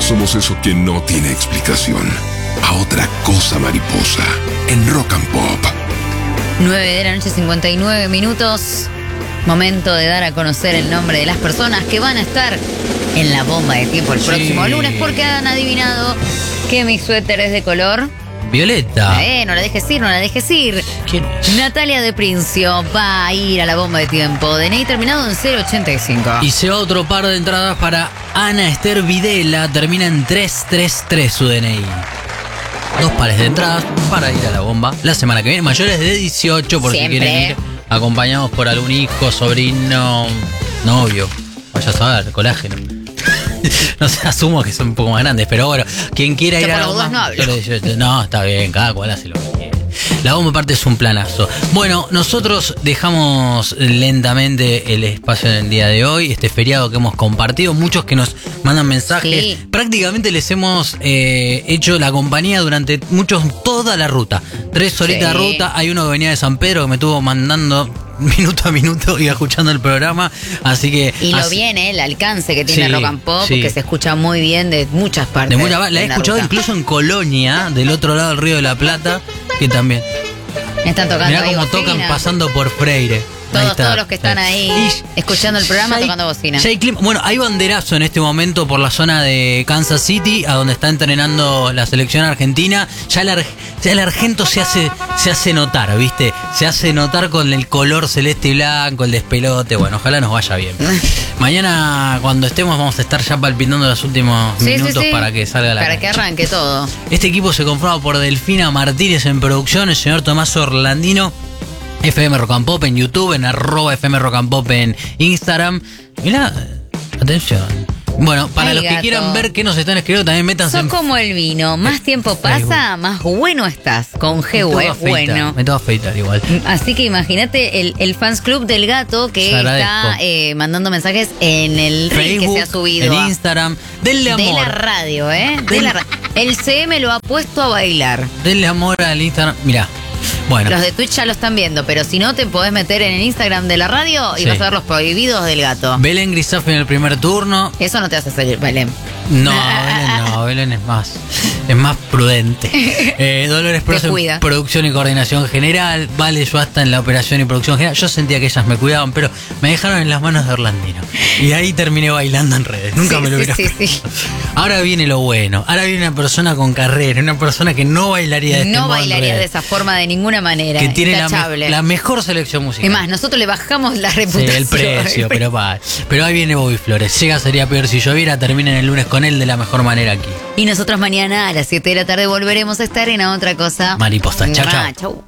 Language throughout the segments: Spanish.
Somos eso que no tiene explicación. A otra cosa mariposa. En Rock and Pop. 9:59 Momento de dar a conocer el nombre de las personas que van a estar en la bomba de tiempo el próximo lunes, porque han adivinado que mi suéter es de color violeta. No la dejes ir, no la dejes ir. ¿Quién es? Natalia de Princio va a ir a la bomba de tiempo. DNI terminado en 085. Y se va otro par de entradas para Ana Esther Videla. Termina en 333 su DNI. 2 pares de entradas para ir a la bomba la semana que viene. Mayores de 18 por Siempre. si quieren ir acompañados por algún hijo, sobrino, novio. Vaya a saber, colágeno. No sé, asumo que son un poco más grandes, pero bueno, quien quiera ir a la bomba. No, está bien, cada cual hace lo que quiere. La bomba aparte es un planazo. Bueno, nosotros dejamos lentamente el espacio en el día de hoy, este feriado que hemos compartido, muchos que nos mandan mensajes. Sí. Prácticamente les hemos hecho la compañía durante toda la ruta. 3 horitas de ruta. Hay uno que venía de San Pedro que me estuvo mandando minuto a minuto, iba escuchando el programa, así que... Y lo bien, el alcance que tiene Sí, Rock and Pop, sí. que se escucha muy bien de muchas partes. La he escuchado incluso en Colonia, del otro lado del Río de la Plata, que también. Están tocando Mirá ahí cómo bocina. tocan pasando por Freire. Ahí está. Todos los que están ahí escuchando el programa tocando bocina. Bueno, hay banderazo en este momento por la zona de Kansas City, a donde está entrenando la selección argentina. Ya el argento se hace notar, ¿viste? Se hace notar con el color celeste y blanco, el despelote. Bueno, ojalá nos vaya bien. Mañana, cuando estemos, vamos a estar ya palpitando los últimos minutos para que salga la Para que arranque todo. Este equipo se conforma por Delfina Martínez en producción, el señor Tomás Orlandino, FM Rock and Pop en YouTube, en @FM Rock and Pop en Instagram. Mirá, atención. Bueno, para los que quieran ver qué nos están escribiendo, también métanse Son como el vino, más tiempo pasa, más bueno estás. Con G, bueno. Me tengo que afeitar igual. Así que imagínate el fans club del gato que está mandando mensajes en el reel que se ha subido. En Instagram. Denle amor. De la radio, El CM lo ha puesto a bailar. Denle amor al Instagram. Mirá. Bueno. Los de Twitch ya lo están viendo, pero si no, te podés meter en el Instagram de la radio y vas a ver los prohibidos del gato. Belén Grisafi en el primer turno. Eso no te hace salir, Belén. No, Belén es más prudente. Dolores Proce en producción y coordinación general. Vale, yo hasta en la operación y producción general. Yo sentía que ellas me cuidaban, pero me dejaron en las manos de Orlandino. Y ahí terminé bailando en redes. Nunca me lo hubiera esperado. Ahora viene lo bueno. Ahora viene una persona con carrera, una persona que no bailaría de este modo. No bailaría de esa forma de ninguna manera. Que tiene la mejor selección musical. Es más, nosotros le bajamos la reputación. Sí, el precio, pero ahí viene Bobby Flores. Llega, sería peor si lloviera. Terminen el lunes con él de la mejor manera aquí. Y nosotros mañana a las 7 de la tarde volveremos a estar en Otra Cosa Mariposa. Chau.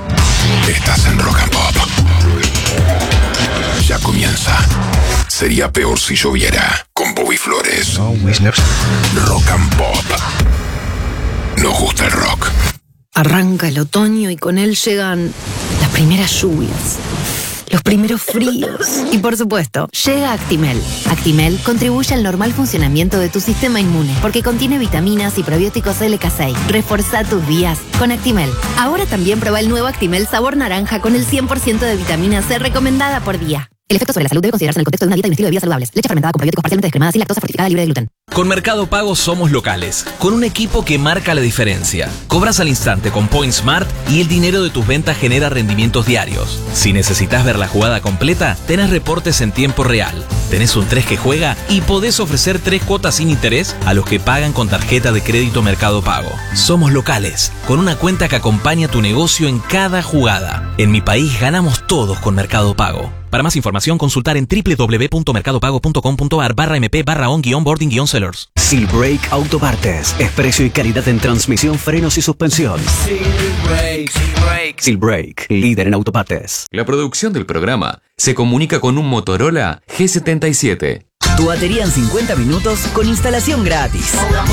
Estás en Rock and Pop. Ya comienza. Sería peor si lloviera. Con Bobby Flores. Rock and Pop. Nos gusta el rock. Arranca el otoño y con él llegan las primeras lluvias, los primeros fríos y, por supuesto, llega Actimel. Actimel contribuye al normal funcionamiento de tu sistema inmune porque contiene vitaminas y probióticos LK6. Reforzá tus días con Actimel. Ahora también prueba el nuevo Actimel sabor naranja con el 100% de vitamina C recomendada por día. El efecto sobre la salud debe considerarse en el contexto de una dieta y un estilo de vida saludables. Leche fermentada con probióticos parcialmente descremadas y lactosa fortificada libre de gluten. Con Mercado Pago somos locales, con un equipo que marca la diferencia. Cobras al instante con Point Smart y el dinero de tus ventas genera rendimientos diarios. Si necesitas ver la jugada completa, tenés reportes en tiempo real. Tenés un 3 que juega y podés ofrecer 3 cuotas sin interés a los que pagan con tarjeta de crédito Mercado Pago. Somos locales, con una cuenta que acompaña tu negocio en cada jugada. En mi país ganamos todos con Mercado Pago. Para más información, consultar en www.mercadopago.com.ar/mp/on-boarding-sellers. Silbrake Autopartes. Es precio y calidad en transmisión, frenos y suspensión. Silbrake, líder en autopartes. La producción del programa se comunica con un Motorola G77. Tu batería en 50 minutos con instalación gratis.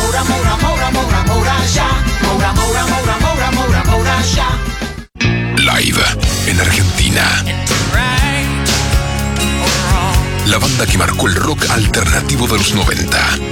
Live en Argentina. La banda que marcó el rock alternativo de los 90.